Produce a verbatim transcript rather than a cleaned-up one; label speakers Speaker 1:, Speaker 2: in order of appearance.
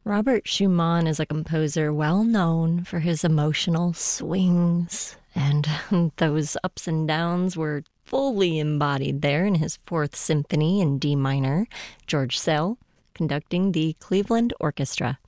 Speaker 1: Robert Schumann is a composer well known for his emotional swings, and those ups and downs were fully embodied there in his Fourth Symphony in D minor. George Szell conducting the Cleveland Orchestra.